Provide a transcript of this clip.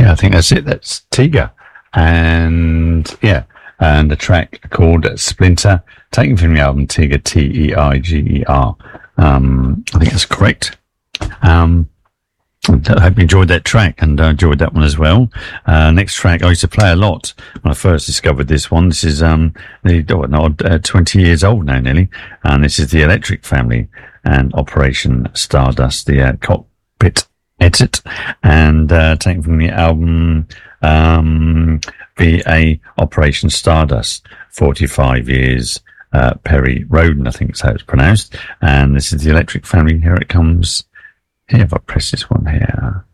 Yeah, I think that's it. That's Tiga. And yeah, and the track called Splinter, taken from the album Tiger, T-E-I-G-E-R. I think that's correct. I hope you enjoyed that track, and I enjoyed that one as well. Next track, I used to play a lot when I first discovered this one. This is 20 years old now, nearly. And this is the Electric Family and Operation Stardust, the cockpit edit, and taken from the album VA Operation Stardust, 45 years Perry Roden, I think is how it's pronounced. And this is the Electric Family. Here it comes. Here, if I press this one here.